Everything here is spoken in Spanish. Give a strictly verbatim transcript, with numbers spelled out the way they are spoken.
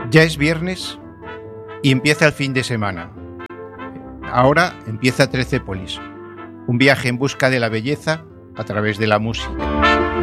Ya es viernes y empieza el fin de semana. Ahora empieza Trecepolis, un viaje en busca de la belleza a través de la música.